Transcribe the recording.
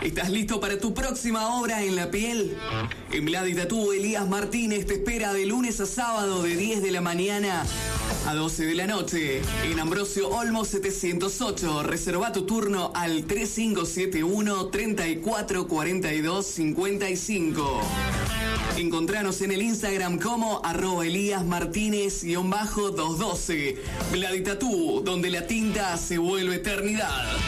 ¿Estás listo para tu próxima obra en la piel? En Vladi Tatú, Elías Martínez te espera de lunes a sábado de 10 de la mañana a 12 de la noche. En Ambrosio Olmo 708. Reserva tu turno al 3571 344255. Encontranos en el Instagram como @ElíasMartínez_212. Vladi Tatú, donde la tinta se vuelve eternidad.